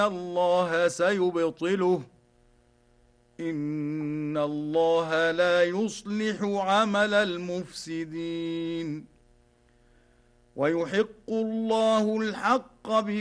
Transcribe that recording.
الله سيبطله إن الله لا يصلح عمل المفسدين ويحق الله الحق